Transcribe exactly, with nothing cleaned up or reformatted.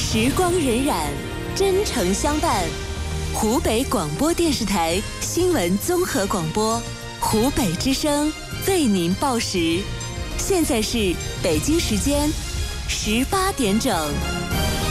时光荏苒，真诚相伴。湖北广播电视台新闻综合广播，湖北之声为您报时。现在是北京时间十八点整。